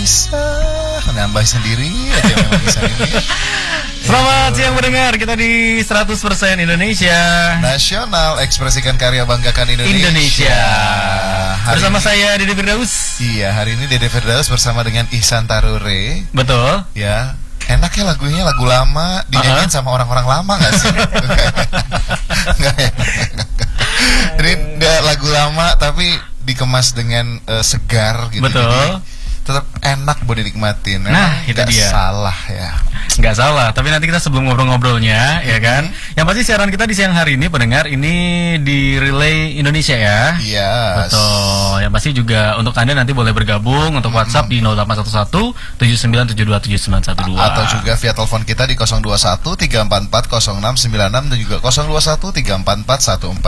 bisa menambah sendiri aja memang bisa ini. Selamat siang mendengar, kita di 100% Indonesia Nasional, ekspresikan karya, banggakan Indonesia. Bersama saya Dede Firdaus. Iya, hari ini Dede Firdaus bersama dengan Ihsan Tarure. Betul. Ya, enak ya lagunya, lagu lama dinyanyiin sama orang-orang lama nggak sih? Nggak ya? Ini lagu lama tapi dikemas dengan segar gitu. Betul. Jadi tetap enak buat dinikmatin. Nah, itu dia. Salah ya. Nggak salah, tapi nanti kita sebelum ngobrol-ngobrolnya, ya kan? Yang pasti siaran kita di siang hari ini, pendengar, ini di Relay Indonesia ya. Iya. Betul. Yang pasti juga untuk Anda nanti boleh bergabung untuk WhatsApp di 0811 79727912. Atau juga via telepon kita di 021 344 0696 dan juga 021 344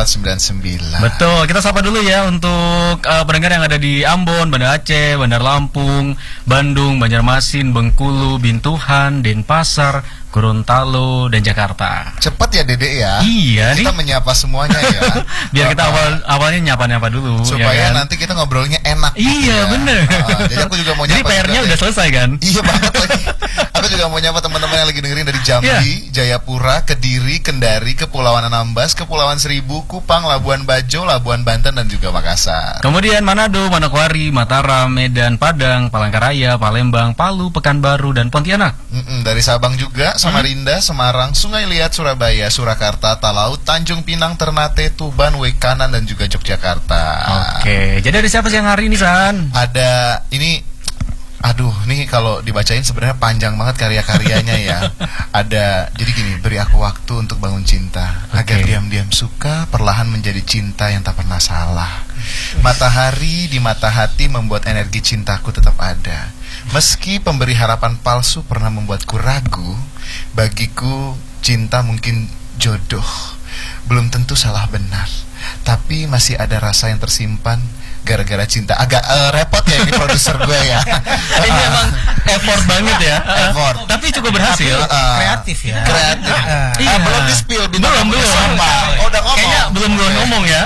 1499. Betul. Kita sapa dulu ya untuk pendengar yang ada di Ambon, Banda Aceh, Bandar Lampung, Bandung, Banjarmasin, Bengkulu, Bintuhan, Denpasar, Gorontalo, dan Jakarta. Cepat ya Dede ya. Iya kita nih. menyapa semuanya ya. Biar kita awalnya nyapa-nyapa dulu supaya ya kan? nanti kita ngobrolnya enak. Iya ya. bener. Jadi aku juga mau nyapa. Jadi PR-nya udah selesai kan? Iya banget lagi. Aku juga mau nyapa teman-teman yang lagi dengerin dari Jambi, Jayapura, Kediri, Kendari, Kepulauan Anambas, Kepulauan Seribu, Kupang, Labuan Bajo, Labuan Banten, dan juga Makassar. Kemudian Manado, Manokwari, Mataram, Medan, Padang, Palangkaraya, Palembang, Palu, Pekanbaru, dan Pontianak. Dari Sabang juga, Samarinda, Semarang, Sungai Liat, Surabaya, Surakarta, Talaut, Tanjung Pinang, Ternate, Tuban, Wekanan, dan juga Yogyakarta. Oke, jadi ada siapa siang hari ini, San? Ada, ini, aduh, nih kalau dibacain sebenarnya panjang banget karya-karyanya ya. Ada, jadi gini, beri aku waktu untuk bangun cinta, agar diam-diam suka, perlahan menjadi cinta yang tak pernah salah. Matahari di mata hati membuat energi cintaku tetap ada. Meski pemberi harapan palsu pernah membuatku ragu, bagiku cinta mungkin jodoh, belum tentu salah benar, tapi masih ada rasa yang tersimpan gara-gara cinta. Agak repot ya ini produser gue ya. Ini emang effort banget ya. Effort. Tapi cukup berhasil. Kreatif ya. Kreatif. Belum di-spill bintang belum. Oh, udah ngomong. Kayaknya belum ngomong ya.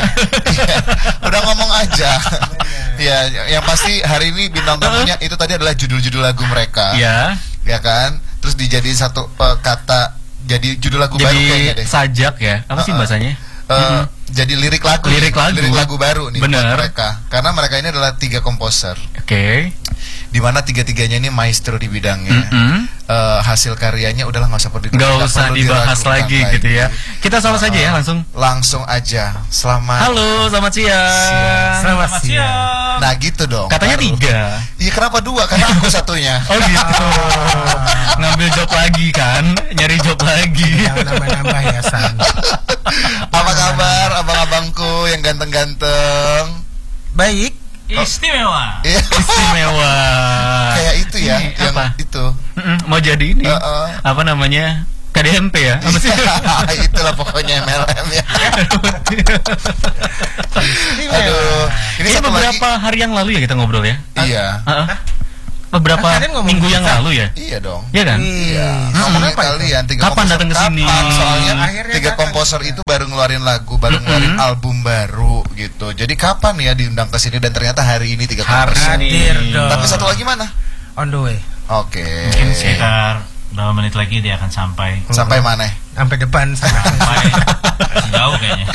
Udah ngomong aja. Ya, yang pasti hari ini bintang tamunya itu tadi adalah judul-judul lagu mereka. Iya. Ya kan? Terus dijadiin satu kata jadi judul lagu baru kayaknya deh. Sajak ya. Apa sih bahasanya? Jadi lirik lagu baru nih buat mereka. Karena mereka ini adalah 3 komposer. Oke. Di mana 3-tiganya ini maestro di bidangnya. Hasil karyanya udahlah nggak usah dibahas lagi gitu ya. Kita sama saja ya langsung aja. Selamat. Halo, selamat siang. Selamat siang. Nah gitu dong. Katanya 3. Iya, kenapa 2? Karena aku satunya. Oh gitu. Ngambil job lagi kan? Nyari job lagi. Jangan nambah-nambah ya, San. Apa kabar abang-abangku yang ganteng-ganteng? Baik. Istimewa. Istimewa. Kayak itu ya, ini yang apa? itu. Mau jadi ini. Apa namanya? KDMP ya? Apa sih? Itulah pokoknya MLM ya. Aduh, ini beberapa hari yang lalu ya kita ngobrol ya? Iya. Beberapa minggu yang lalu ya? Iya dong. Iya kan? Iya. Ngomongin kalian 3 kapan datang ke sini? Soalnya 3 komposer itu baru ngeluarin lagu, baru ngeluarin album baru gitu. Jadi kapan ya diundang ke sini, dan ternyata hari ini 3 komposer. Hadir dong. Tapi satu lagi mana? On the way. Oke. Mungkin sekitar berapa menit lagi dia akan sampai. Sampai mana? Sampai depan sana. Sampai jauh kayaknya.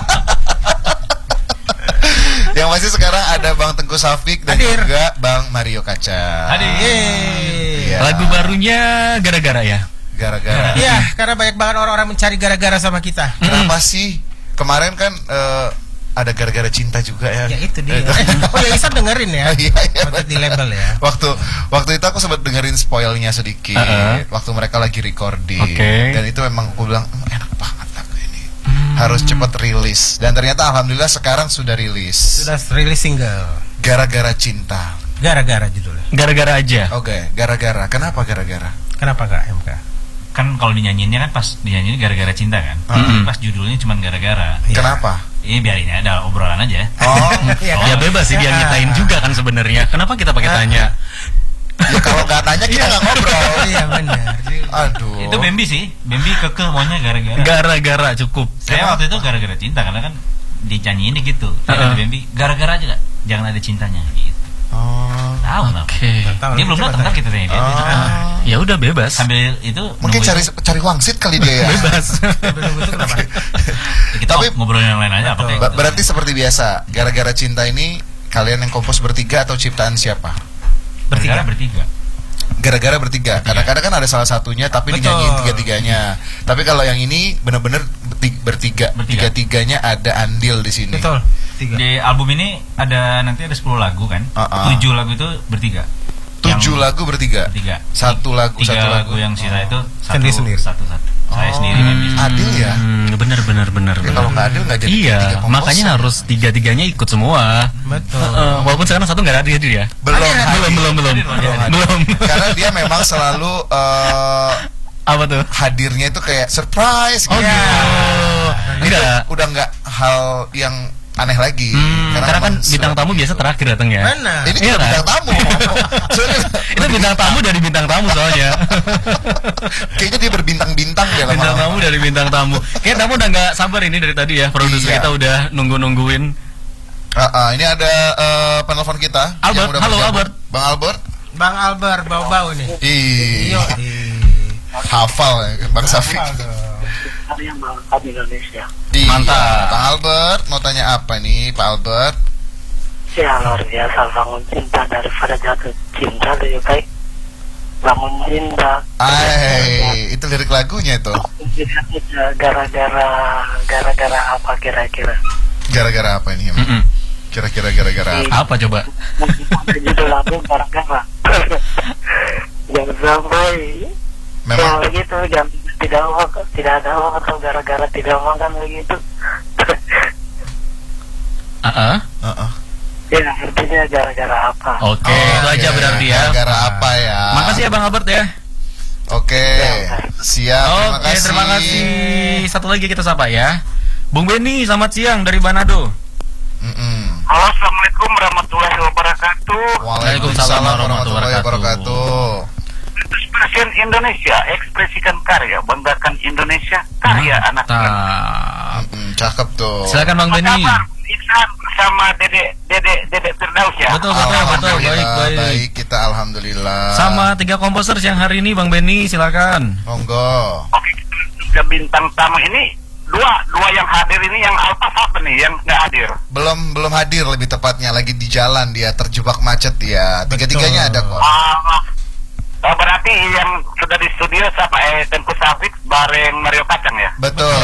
Yang pasti sekarang ada Bang Tengku Safik dan juga Bang Mario Kaca. Hadir. Ya. Lagu barunya gara-gara ya? Gara-gara. Iya, karena banyak banget orang-orang mencari gara-gara sama kita. Kenapa sih? Kemarin kan ada gara-gara cinta juga ya. Ya itu dia. Oh ya, Isan dengerin ya. Iya, waktu di label ya. Waktu itu aku sempat dengerin spoilnya sedikit. Waktu mereka lagi recording. Dan itu memang aku bilang enak banget lagu ini. Harus cepat rilis. Dan ternyata alhamdulillah sekarang sudah rilis. Sudah rilis single. Gara-gara cinta. Gara-gara judulnya. Gara-gara aja. Oke, gara-gara. Kenapa gara-gara? Kenapa Kak MK? Kan kalau dinyanyiinnya kan pas dinyanyiin gara-gara cinta kan. Pas judulnya cuma gara-gara. Kenapa? Ini biarin ya, ada obrolan aja. Ya bebas sih, dia nyatain juga kan sebenarnya. Kenapa kita pakai tanya? Ya kalau nggak nanya kita nggak ngobrol. Iya benar. Aduh. Itu Bambi sih. Bambi kekeh maunya gara-gara. Gara-gara cukup. Saya waktu itu gara-gara cinta karena kan dinyanyiin gitu. Saya kata Bambi gara-gara aja Kak. Jangan ada cintanya gitu. Oh. Tahu. Oke. Dia belum datang kan kita tanya dia. Ya udah bebas. Sambil itu Mungkin cari wangsit kali dia ya. Bebas. kita Tapi- ngobrolin yang lain aja apa kayak gitu. Berarti seperti biasa, gara-gara cinta ini kalian yang kompos bertiga atau ciptaan siapa? bertiga. Gara-gara bertiga. Kadang-kadang kan ada salah satunya tapi Betul. dinyanyiin tiga-tiganya. Tapi kalau yang ini benar-benar bertiga. Bertiga. Tiga-tiganya ada andil di sini. Betul. 3. Di album ini nanti ada 10 lagu kan. 7 lagu itu bertiga. 7 lagu bertiga. Bertiga. Satu lagu. Tiga lagu yang sisa itu Sendiri-sendiri. satu. Saya sendiri main bis. Adil ya. Bener. Ya, kalau nggak adil nggak jadi Iya, tiga komposer. makanya harus tiga-tiganya ikut semua. Betul. Walaupun sekarang satu nggak ada hadir ya. belum Belum. Karena dia memang selalu Apa tuh? hadirnya itu kayak surprise Oh gitu. gitu. Itu Enggak. udah nggak hal yang aneh lagi. Karena kan memang bintang tamu biasa terakhir datang ya. Mana? Ini Iya kan kan? bintang tamu. Soalnya Itu bintang tamu dari bintang tamu soalnya. kayaknya dia berbintang-bintang dia Bintang lama-lama. tamu dari bintang tamu. Kayaknya tamu udah nggak sabar ini dari tadi ya. Produser Iya. kita udah nungguin. Ini ada penelpon kita. Albert, yang udah halo, bergabung. Albert. Bang Albert. Bang Albert bau-bau nih. Ih, Iya. hafal ya, Bang Safi. yang mengangkat Indonesia. Iya, Mantap. Bang Albert mau tanya apa nih, Pak Albert? Ya luar biasa, bangun cinta daripada jatuh cinta lebih baik bangun cinta. Itu lirik lagunya itu. Gara-gara apa kira-kira? Gara-gara apa ini? Emang? Kira-kira gara-gara apa? Apa coba? Judul lagu gara-gara. Jangan sampai Memang begitu, jangan tidak ada uang atau gara-gara tidak makan begitu. Ya artinya gara-gara apa? Oke, itu aja berarti ya. Gara-gara apa ya? Makasih ya Bang Albert ya. Oke, siap. Oke, terima kasih. Satu lagi kita sapa ya. Bung Benny, selamat siang dari Manado. Halo, assalamualaikum warahmatullahi wabarakatuh. Waalaikumsalam warahmatullahi wabarakatuh. Presiden Indonesia, ekspresikan karya, banggakan Indonesia, karya anak bangsa. Cakep tuh. Silakan Bang Benny. Iksan sama Dedek Firdaus ya. Betul, Alhamdulillah, baik. baik, kita alhamdulillah. Sama 3 komposer yang hari ini Bang Benny, silakan. Monggo. Oke, kita langsung ke bintang tamu ini. Dua yang hadir ini, yang Alfa apa nih yang nggak hadir? Belum hadir, lebih tepatnya lagi di jalan, dia terjebak macet ya. Tiga-tiganya ada kok. Berarti yang sudah di studio sama Tengku Safik bareng Mario Kacang ya? Betul.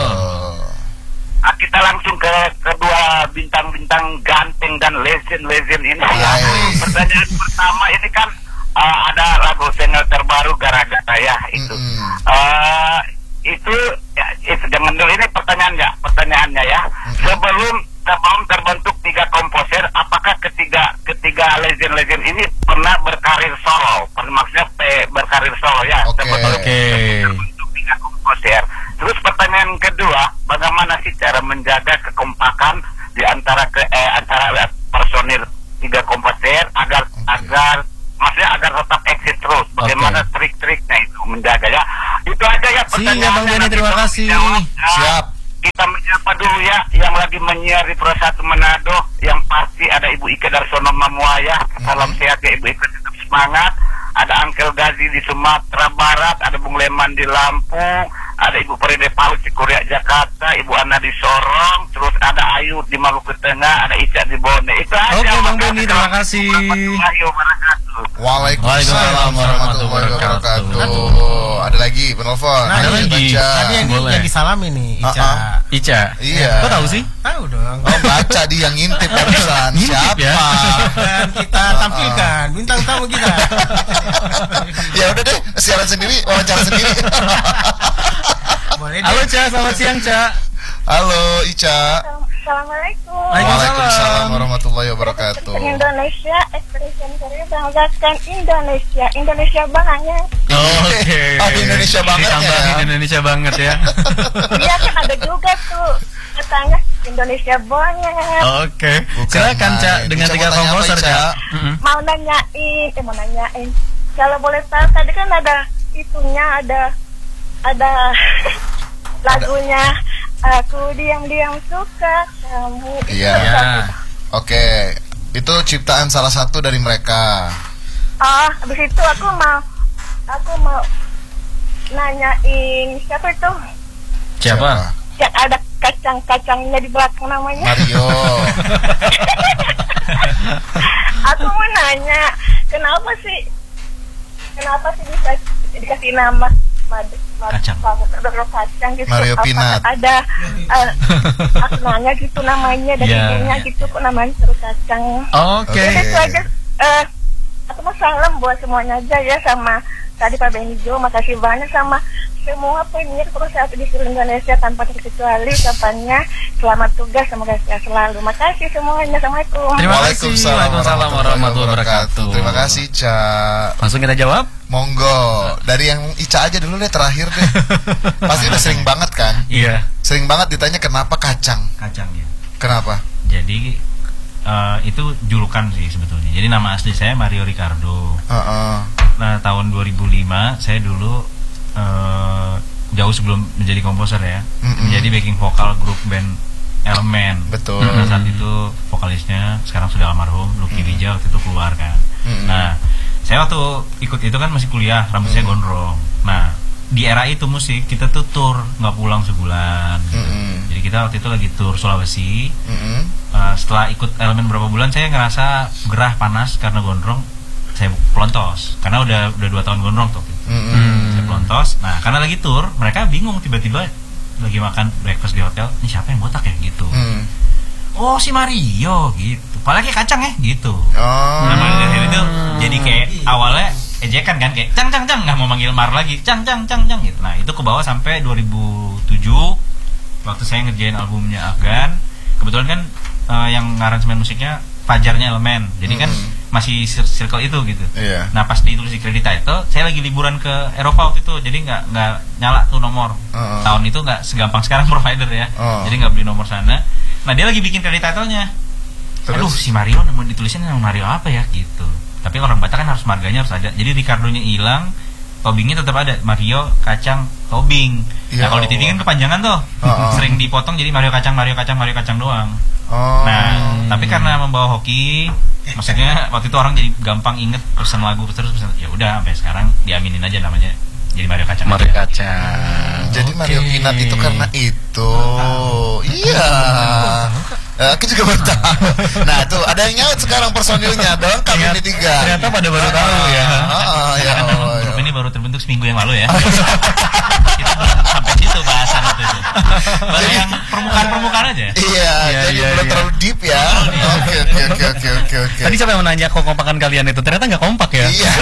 Kita langsung ke kedua bintang-bintang ganteng dan legend ini. Yes. Pertanyaan pertama ini kan ada lagu single terbaru gara-gara ya itu. Itu jangan dulu, ini pertanyaannya ya. Sebelum terbentuk 3 komposer, apakah ketiga legend ini pernah berkarir solo? Maksudnya berkarir solo ya. Oke. Terbentuk 3 komposer. Terus pertanyaan kedua, bagaimana sih cara menjaga kekompakan di antara personil 3 komposer agar tetap eksis terus? Bagaimana trik-triknya itu menjaga ya? Itu aja ya pertanyaan. Siap Bang Benny, terima kasih. Siap. Kita menyapa dulu ya yang lagi menyiar di Pro 1 Manado, yang pasti ada Ibu Ike Darsono Mamuaya. Salam sehat ya Ibu Ike, tetap semangat. Ada Uncle Gazi di Sumatera Barat, ada Bung Leman di Lampung, ada Ibu Peride Palu di Korea Jakarta, Ibu Ana di Sorong, terus ada Ayu di Maluku Tengah, ada Ica di Bone. Itu aja. Oke Bang Benny, terima kasih. Waalaikumsalam warahmatullahi wabarakatuh. Ada lagi penelpon. Ada lagi. Tadi yang Boleh. disalami nih, Ica. Iya. Kok tahu sih? Tahu dong. Oh, baca dia yang ngintip barusan. Ngintip ya? Siapa? Dan kita tampilkan bintang tamu kita. Ya udah deh, siaran sendiri, wawancara sendiri. Boleh Halo deh. Ca, selamat siang Ca. Halo Ica. Assalamualaikum. Waalaikumsalam warahmatullahi wabarakatuh. Indonesia, expression karya banggakan Indonesia. Indonesia banget. Oke. Indonesia banget ya. Ditambahin Indonesia banget ya. Iya kan ada juga tuh katanya Indonesia banget. Oke. Bukan Silakan Ca main. dengan Ica 3 mau tanya apa, komposer Ica? Ca. Mau nanyain. Kalau boleh tahu tadi kan ada itunya ada lagunya Aku diam-diam suka kamu. Iya. Ya. Oke. Itu ciptaan salah satu dari mereka. Oh, habis itu aku mau nanyain siapa itu? Siapa? Yang ada kacang-kacangnya di belakang namanya. Mario. Aku mau nanya, kenapa sih bisa dikasih nama Kacang. kacang gitu? Mario Apa Peanut. ada maknanya gitu namanya dan Ya. idenya gitu kok namanya seru kacang. Oke. Jadi itu aja. Aku mau salam buat semuanya aja ya, sama tadi Pak Benijo, makasih banyak sama semua penyiar perusahaan di seluruh Indonesia tanpa terkecuali. Kapannya selamat tugas, semoga sehat selalu. Makasih semuanya, assalamualaikum. Terima kasih. Waalaikumsalam warahmatullahi wabarakatuh. Terima kasih, Ca. Langsung kita jawab. Monggo. Dari yang Ica aja dulu deh, terakhir deh. Pasti udah sering banget kan? Iya. Sering banget ditanya kenapa kacang. Kacang ya. Kenapa? Jadi itu julukan sih sebetulnya. Jadi nama asli saya Mario Ricardo. Nah, tahun 2005 saya dulu jauh sebelum menjadi komposer ya, menjadi backing vokal grup band Elemen. Betul. Nah, saat itu vokalisnya sekarang sudah almarhum Lucky Rija waktu itu keluar kan. Nah, saya waktu ikut itu kan masih kuliah, rambut saya gondrong. Nah, di era itu musik kita tuh tour, nggak pulang sebulan. Jadi kita waktu itu lagi tour Sulawesi. Setelah ikut Elemen berapa bulan, saya ngerasa gerah, panas karena gondrong. Saya pelontos karena udah 2 tahun gondrong tuh. Saya pelontos. Nah, karena lagi tour, mereka bingung, tiba-tiba lagi makan breakfast di hotel, ini siapa yang botak ya gitu. Oh, si Mario gitu. Apalagi kacang ya gitu. Nah, dari itu jadi kayak awalnya ejekan kan, kayak cang nggak mau manggil Mar lagi, cang gitu. Nah, itu ke bawah sampai 2007 waktu saya ngerjain albumnya Afgan. Kebetulan kan yang ngaransemen musiknya Fajarnya Elemen. Jadi kan masih circle itu gitu. Iya. Nah, pas ditulis di credit title, saya lagi liburan ke Eropa waktu itu, jadi nggak nyala tuh nomor. Tahun itu nggak segampang sekarang provider ya. Jadi nggak beli nomor sana. Nah, dia lagi bikin credit title-nya. Aduh, si Mario mau ditulisin nama Mario apa ya gitu. Tapi orang Batak kan harus marganya harus ada. Jadi Ricardo-nya hilang, Tobingnya tetap ada, Mario Kacang Tobing. Ya Nah, kalau di TV kan kepanjangan tuh. Sering dipotong jadi Mario Kacang doang. Nah, tapi karena membawa hoki, maksudnya waktu itu orang jadi gampang inget pesan lagu terus ya udah sampai sekarang diaminin aja namanya jadi Mario Kacang. Mario Kacang. Jadi Mario Peanut itu karena itu. Iya. Aku juga baru tahu. Nah, tuh ada yang nyaut sekarang personilnya dong, kami ini 3. Ternyata pada baru tahu ya. Ya Allah. Grup ini baru terbentuk seminggu yang lalu ya. Kita belum sampai situ bahasan itu. Baru yang permukaan aja. Iya, jadi belum terlalu deep ya. Oke. Tadi siapa yang menanya kompakan kalian itu? Ternyata nggak kompak ya. Iya.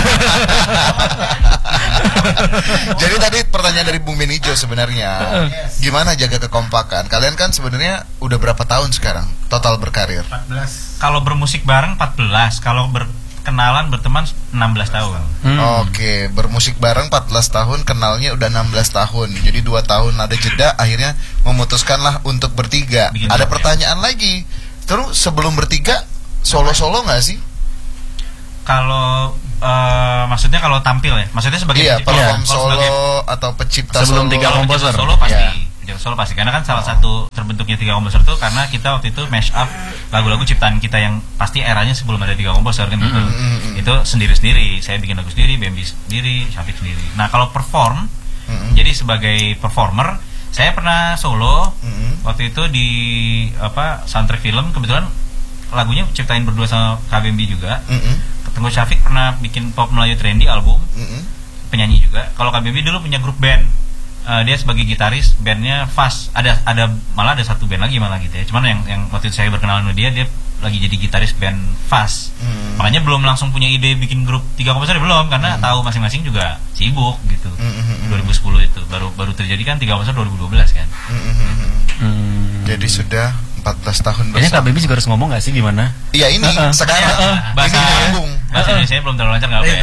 Jadi tadi pertanyaan dari Bung Benijo sebenarnya, gimana jaga kekompakan? Kalian kan sebenarnya udah berapa tahun sekarang total berkarir? 14. Kalau bermusik bareng 14, kalau berkenalan berteman 16 tahun. Oke, bermusik bareng 14 tahun, kenalnya udah 16 tahun. Jadi 2 tahun ada jeda, akhirnya memutuskanlah untuk bertiga. Bikin Ada grup, pertanyaan lagi. Terus sebelum bertiga solo-solo nggak sih? Kalau maksudnya kalau tampil ya, maksudnya sebagai perform kalau solo sebagai atau pencipta Sebelum solo. tiga kalau komposer. solo pasti. Iya. Solo pasti karena kan salah satu terbentuknya 3 komposer itu karena kita waktu itu mash up lagu-lagu ciptaan kita yang pasti eranya sebelum ada 3 komposer kan gitu. Itu sendiri-sendiri, saya bikin lagu sendiri, Bambi sendiri, Syafiq sendiri. Nah, kalau perform jadi sebagai performer saya pernah solo waktu itu di soundtrack film, kebetulan lagunya ciptain berdua sama KBMB juga. Tengku Syafiq pernah bikin pop Melayu trendy album, penyanyi juga. Kalau KBMB dulu punya grup band, dia sebagai gitaris bandnya Fast. Ada malah ada satu band lagi malah gitu ya. Cuman yang waktu itu saya berkenalan sama dia lagi jadi gitaris band Fast. Makanya belum langsung punya ide bikin grup 3 komposer belum, karena tahu masing-masing juga sibuk gitu. 2010 itu baru terjadi kan 3 komposer 2012 kan. Jadi sudah 14 tahun Kayaknya bersama. KBB juga harus ngomong nggak sih gimana? Iya ini sekarang Bahasa ini nyambung. Bahasa Indonesia belum terlalu lancar nggak apa ya?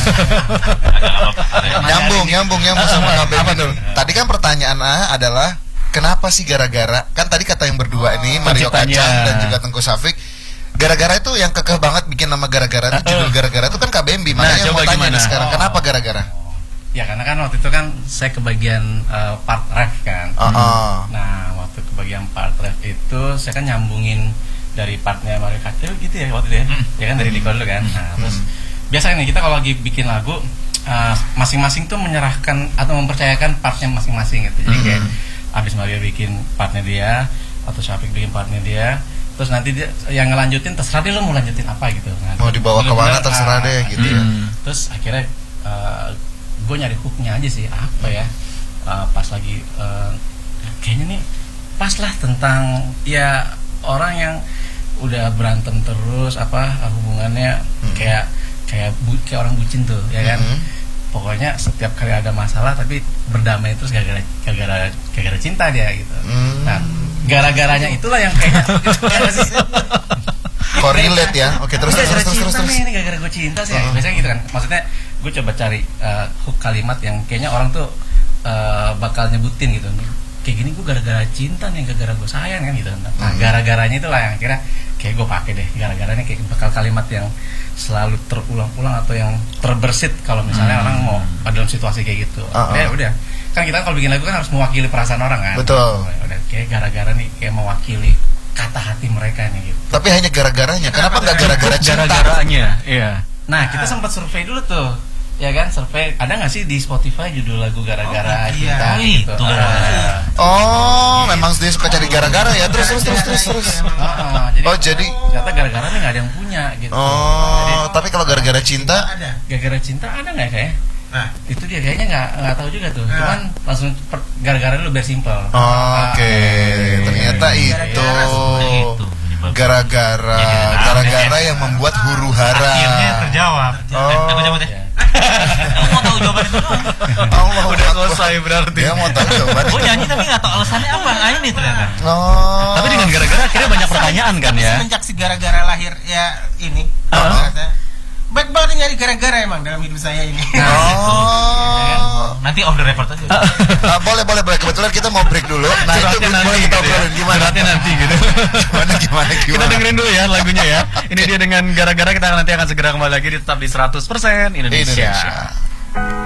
Nyambung sama KBB dulu. Tadi kan pertanyaan adalah kenapa sih gara-gara? Kan tadi kata yang berdua ini Mario penciptanya. Kacang dan juga Tengku Syafiq. Gara-gara itu yang kekeh banget bikin nama gara-gara itu judul gara-gara itu kan KBMB. Makanya coba mau tanya gimana? nih sekarang kenapa gara-gara? Ya karena kan waktu itu kan saya kebagian part ref kan. Nah waktu kebagian part ref itu saya kan nyambungin dari partnya Mario Kart gitu ya waktu itu ya. Ya kan dari Diko dulu kan. Nah, terus biasanya nih kita kalau lagi bikin lagu masing-masing tuh menyerahkan atau mempercayakan partnya masing-masing gitu. Jadi kayak abis Mario bikin partnya dia atau Syafiq bikin partnya dia, terus nanti dia yang ngelanjutin terserah dia lo mau lanjutin apa gitu. Nah, Mau dibawa kemana terserah deh gitu ya. Terus akhirnya gue nyari hooknya aja sih apa ya, pas lagi kayaknya nih pas lah tentang ya orang yang udah berantem terus hubungannya kayak orang bucin tuh ya kan. Pokoknya setiap kali ada masalah tapi berdamai terus gara-gara cinta dia gitu. Nah, gara-garanya itulah yang kayaknya Correlate ya. Oke, terus. Ini gara-gara gue cinta sih. Biasanya gitu kan. Maksudnya gue coba cari hook kalimat yang kayaknya orang tuh bakal nyebutin gitu. Kayak gini gue gara-gara cinta nih, gara-gara gue sayang kan gitu. Nah, gara-garanya itulah yang kira kayak gue pakai deh. Gara-garanya kayak bakal kalimat yang selalu terulang-ulang atau yang terbersit kalau misalnya orang mau dalam situasi kayak gitu. Ya udah. Kan kita kalau bikin lagu kan harus mewakili perasaan orang kan. Betul. Udah kayak gara-gara nih kayak mewakili kata hati mereka nih gitu. Tapi hanya gara-garanya. Kenapa nggak gara-gara cinta? Gara-garanya, iya. Nah, kita sempat survei dulu tuh. Ya kan, survei ada nggak sih di Spotify judul lagu gara-gara cinta gitu. Memang dia suka cari gara-gara ya. Terus. Jadi ternyata gara-gara nih nggak ada yang punya gitu. Tapi kalau gara-gara cinta Ada. Gara-gara cinta ada nggak kayak? Nah, Itu dia kayaknya nggak tahu juga tuh. Cuman langsung gara-gara lu biar simpel. Oke, ternyata itu gara-gara yang membuat huru hara. Akhirnya terjawab. Aku jawab deh. Aku mau tahu jawaban itu. Allah Udah selesai berarti. Dia mau tahu jawaban Gue itu. nyanyi tapi nggak tahu alasannya apa. Nah ini ternyata. Tapi dengan gara-gara akhirnya banyak pertanyaan kan ya. semenjak si gara-gara lahir ya ini. Baik banget nyari gara-gara emang dalam hidup saya ini. Nanti off the record aja. Boleh. Kebetulan kita mau break dulu. Nah, itu Curhatnya nanti boleh kita gitu ya. obrolin gimana? Curhatnya nanti gitu. Gimana? Kita dengerin dulu ya lagunya ya. Ini dia dengan gara-gara, kita nanti akan segera kembali lagi, tetap di 100% Indonesia.